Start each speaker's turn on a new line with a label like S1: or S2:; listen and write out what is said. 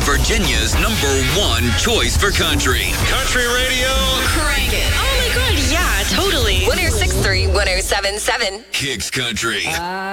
S1: Virginia's #1 choice for country.
S2: Country radio.
S3: Crank it. Oh my God, yeah, totally.
S4: 106.3, 107.7.
S1: Kicks Country.